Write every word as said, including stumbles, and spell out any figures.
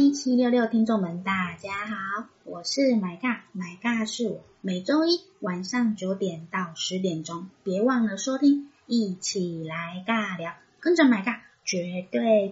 一七六六听众们，大家好，我是买尬，买尬是我，每周一晚上九点到十点钟，别忘了收听，一起来尬聊，跟着买尬绝对